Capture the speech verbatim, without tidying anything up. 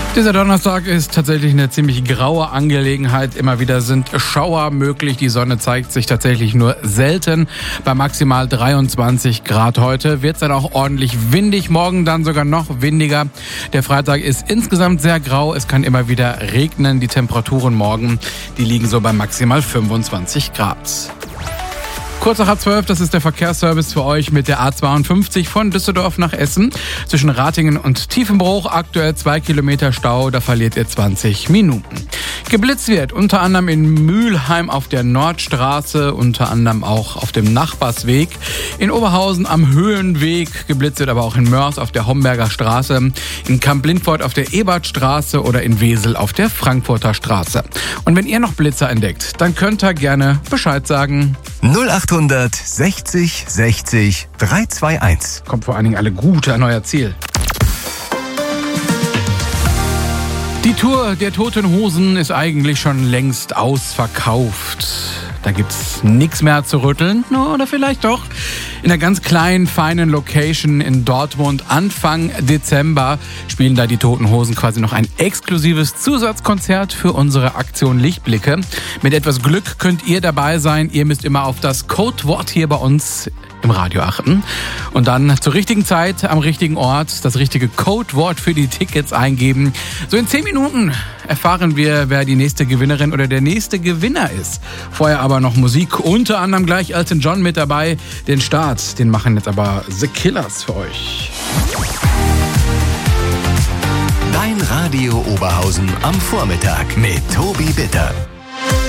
Dieser Donnerstag ist tatsächlich eine ziemlich graue Angelegenheit. Immer wieder sind Schauer möglich. Die Sonne zeigt sich tatsächlich nur selten. Bei maximal dreiundzwanzig Grad heute wird es dann auch ordentlich windig. Morgen dann sogar noch windiger. Der Freitag ist insgesamt sehr grau. Es kann immer wieder regnen. Die Temperaturen morgen, die liegen so bei maximal fünfundzwanzig Grad. Kurz nach halb zwölf, das ist der Verkehrsservice für euch mit der A zweiundfünfzig von Düsseldorf nach Essen. Zwischen Ratingen und Tiefenbruch aktuell zwei Kilometer Stau, da verliert ihr zwanzig Minuten. Geblitzt wird unter anderem in Mülheim auf der Nordstraße, unter anderem auch auf dem Nachbarsweg. In Oberhausen am Höhenweg, geblitzt wird aber auch in Mörs auf der Homberger Straße, in Kamp-Lindfort auf der Ebertstraße oder in Wesel auf der Frankfurter Straße. Und wenn ihr noch Blitzer entdeckt, dann könnt ihr gerne Bescheid sagen. null achthundert sechzig sechzig dreihunderteinundzwanzig. Kommt vor allen Dingen alle gut an euer Ziel. Die Tour der Toten Hosen ist eigentlich schon längst ausverkauft. Da gibt's nichts mehr zu rütteln, oder vielleicht doch. In einer ganz kleinen, feinen Location in Dortmund Anfang Dezember spielen da die Toten Hosen quasi noch ein exklusives Zusatzkonzert für unsere Aktion Lichtblicke. Mit etwas Glück könnt ihr dabei sein. Ihr müsst immer auf das Codewort hier bei uns im Radio achten und dann zur richtigen Zeit am richtigen Ort das richtige Codewort für die Tickets eingeben. So in zehn Minuten erfahren wir, wer die nächste Gewinnerin oder der nächste Gewinner ist. Vorher aber noch Musik, unter anderem gleich Elton John mit dabei. Den Start, den machen jetzt aber The Killers für euch. Dein Radio Oberhausen am Vormittag mit Tobi Bitter.